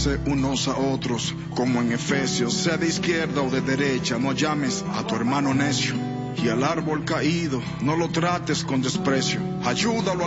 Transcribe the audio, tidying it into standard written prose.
amarse unos a otros, como en Efesios, sea de izquierda o de derecha, no llames a tu hermano necio. Y al árbol caído, no lo trates con desprecio, ayúdalo